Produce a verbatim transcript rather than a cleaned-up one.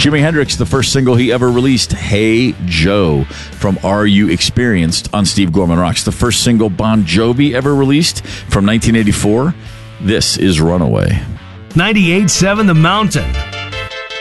Jimi Hendrix, the first single he ever released, Hey Joe, from Are You Experienced on Steve Gorman Rocks. The first single Bon Jovi ever released from nineteen eighty-four, this is Runaway. ninety-eight point seven The Mountain.